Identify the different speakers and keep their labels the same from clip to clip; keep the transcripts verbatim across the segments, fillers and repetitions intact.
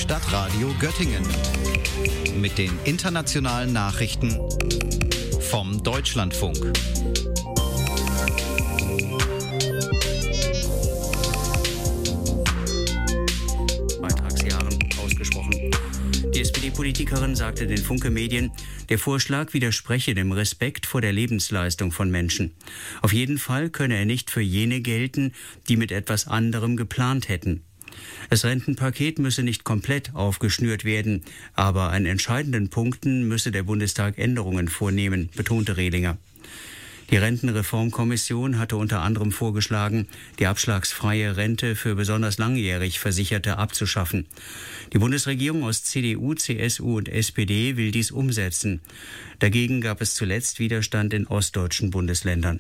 Speaker 1: Stadtradio Göttingen mit den internationalen Nachrichten vom Deutschlandfunk.
Speaker 2: Beitragsjahren ausgesprochen. Die S P D-Politikerin sagte den Funke-Medien, der Vorschlag widerspreche dem Respekt vor der Lebensleistung von Menschen. Auf jeden Fall könne er nicht für jene gelten, die mit etwas anderem geplant hätten. Das Rentenpaket müsse nicht komplett aufgeschnürt werden, aber an entscheidenden Punkten müsse der Bundestag Änderungen vornehmen, betonte Rehlinger. Die Rentenreformkommission hatte unter anderem vorgeschlagen, die abschlagsfreie Rente für besonders langjährig Versicherte abzuschaffen. Die Bundesregierung aus C D U, C S U und S P D will dies umsetzen. Dagegen gab es zuletzt Widerstand in ostdeutschen Bundesländern.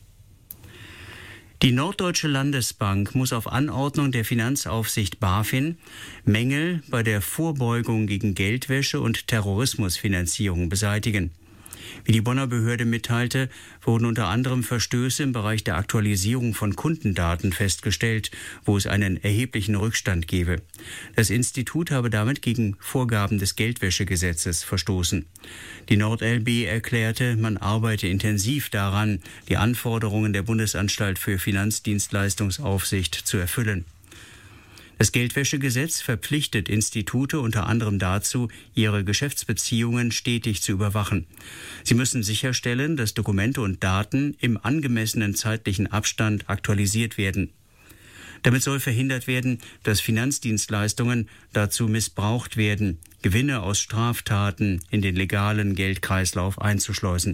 Speaker 2: Die Norddeutsche Landesbank muss auf Anordnung der Finanzaufsicht BaFin Mängel bei der Vorbeugung gegen Geldwäsche und Terrorismusfinanzierung beseitigen. Wie die Bonner Behörde mitteilte, wurden unter anderem Verstöße im Bereich der Aktualisierung von Kundendaten festgestellt, wo es einen erheblichen Rückstand gebe. Das Institut habe damit gegen Vorgaben des Geldwäschegesetzes verstoßen. Die NordLB erklärte, man arbeite intensiv daran, die Anforderungen der Bundesanstalt für Finanzdienstleistungsaufsicht zu erfüllen. Das Geldwäschegesetz verpflichtet Institute unter anderem dazu, ihre Geschäftsbeziehungen stetig zu überwachen. Sie müssen sicherstellen, dass Dokumente und Daten im angemessenen zeitlichen Abstand aktualisiert werden. Damit soll verhindert werden, dass Finanzdienstleistungen dazu missbraucht werden, Gewinne aus Straftaten in den legalen Geldkreislauf einzuschleusen.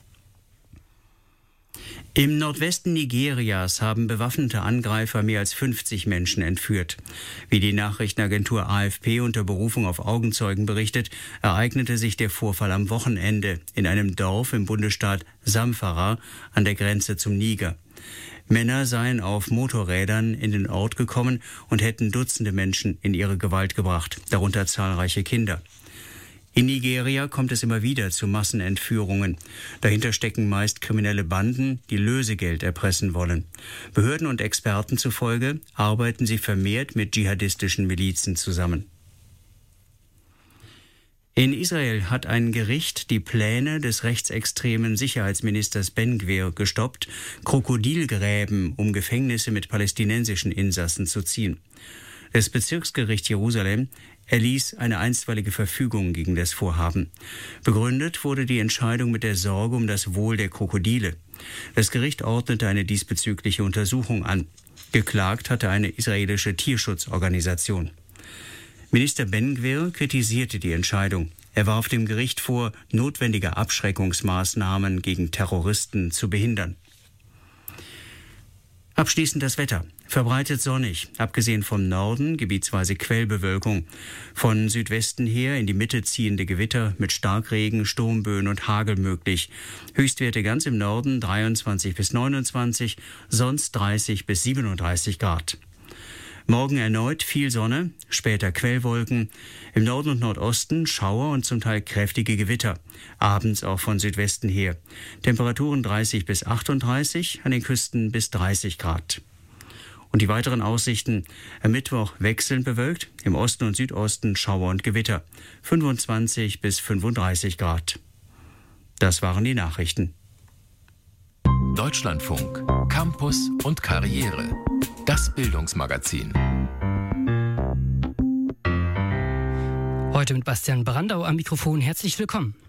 Speaker 2: Im Nordwesten Nigerias haben bewaffnete Angreifer mehr als fünfzig Menschen entführt. Wie die Nachrichtenagentur A F P unter Berufung auf Augenzeugen berichtet, ereignete sich der Vorfall am Wochenende in einem Dorf im Bundesstaat Zamfara an der Grenze zum Niger. Männer seien auf Motorrädern in den Ort gekommen und hätten Dutzende Menschen in ihre Gewalt gebracht, darunter zahlreiche Kinder. In Nigeria kommt es immer wieder zu Massenentführungen. Dahinter stecken meist kriminelle Banden, die Lösegeld erpressen wollen. Behörden und Experten zufolge arbeiten sie vermehrt mit dschihadistischen Milizen zusammen. In Israel hat ein Gericht die Pläne des rechtsextremen Sicherheitsministers Ben Gvir gestoppt, Krokodilgräben um Gefängnisse mit palästinensischen Insassen zu ziehen. Das Bezirksgericht Jerusalem erließ eine einstweilige Verfügung gegen das Vorhaben. Begründet wurde die Entscheidung mit der Sorge um das Wohl der Krokodile. Das Gericht ordnete eine diesbezügliche Untersuchung an. Geklagt hatte eine israelische Tierschutzorganisation. Minister Ben Gvir kritisierte die Entscheidung. Er warf dem Gericht vor, notwendige Abschreckungsmaßnahmen gegen Terroristen zu behindern. Abschließend das Wetter. Verbreitet sonnig, abgesehen vom Norden gebietsweise Quellbewölkung. Von Südwesten her in die Mitte ziehende Gewitter mit Starkregen, Sturmböen und Hagel möglich. Höchstwerte ganz im Norden dreiundzwanzig bis neunundzwanzig, sonst dreißig bis siebenunddreißig Grad. Morgen erneut viel Sonne, später Quellwolken. Im Norden und Nordosten Schauer und zum Teil kräftige Gewitter. Abends auch von Südwesten her. Temperaturen dreißig bis achtunddreißig, an den Küsten bis dreißig Grad. Und die weiteren Aussichten: am Mittwoch wechselnd bewölkt, im Osten und Südosten Schauer und Gewitter, fünfundzwanzig bis fünfunddreißig Grad. Das waren die Nachrichten.
Speaker 3: Deutschlandfunk, Campus und Karriere. Das Bildungsmagazin.
Speaker 4: Heute mit Bastian Brandau am Mikrofon. Herzlich willkommen.